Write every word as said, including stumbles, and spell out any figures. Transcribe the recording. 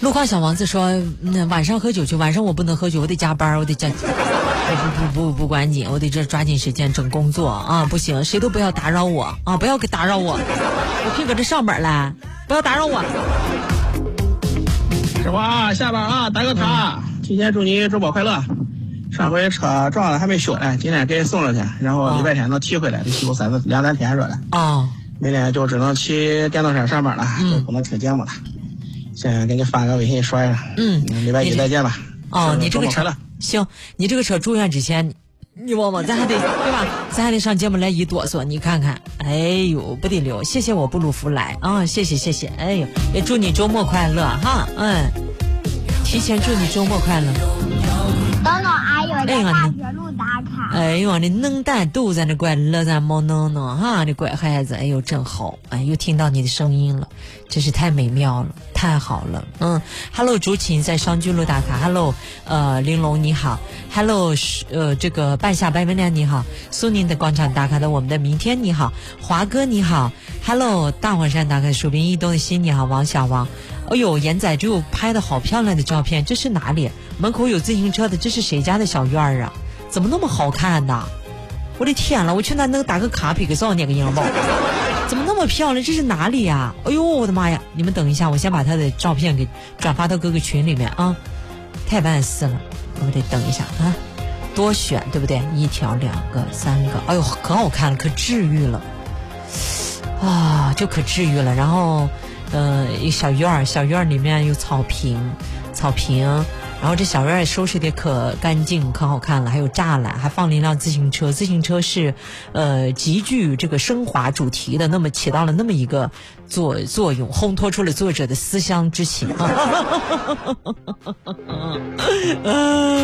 路况小王子说，嗯，晚上喝酒去，晚上我不能喝酒，我得加班，我得加，不不不不管紧，我得这抓紧时间整工作啊！不行，谁都不要打扰我啊！不要给打扰我，我可以搁这上班来，不要打扰我。 师傅啊，下班啊，打个卡，提前祝你周末快乐。上回车撞了还没修呢，今天给送了去，然后礼拜天能提回来，得修三四两三天说了。 哦， 明天就只能骑电动车上班了， 嗯、 就不能听节目了。现在给你发个微信说一下， 嗯， 礼拜一再见吧。 哦，你这个车行，你这个车住院之前，你问问咱还得对吧？咱还得上节目来一哆嗦，你看看，哎呦不得了！谢谢我布鲁福来啊，谢谢谢谢，哎呦，也祝你周末快乐哈，嗯，提前祝你周末快乐。 等等，哎呦，在大学路打卡。 哎呦，你能蛋都在那怪乐咱毛能能哈，你乖孩子，哎呦真好，哎又听到你的声音了，真是太美妙了，太好了，嗯 ，Hello 竹琴在商居路打卡 ，Hello 呃玲珑你好 ，Hello 呃这个半夏白文亮你好，苏宁的广场打卡的我们的明天你好，华哥你好 ，Hello 大黄山打卡蜀滨一东的心你好，王小王。哎呦，严仔这有拍的好漂亮的照片，这是哪里？门口有自行车的，这是谁家的小院儿啊？怎么那么好看呢？我的天了，我去那能打个卡比个照那个英宝，怎么那么漂亮？这是哪里呀？哎呦，我的妈呀！你们等一下，我先把他的照片给转发到各个群里面啊，太万事了，我得等一下啊，多选对不对？一条、两个、三个，哎呦，可好看了，可治愈了啊，就可治愈了。然后。呃，一个小院儿，小院儿里面有草坪，草坪，然后这小院儿收拾的可干净，可好看了，还有栅栏，还放了一辆自行车，自行车是，呃，极具这个升华主题的，那么起到了那么一个作作用，烘托出了作者的思乡之情。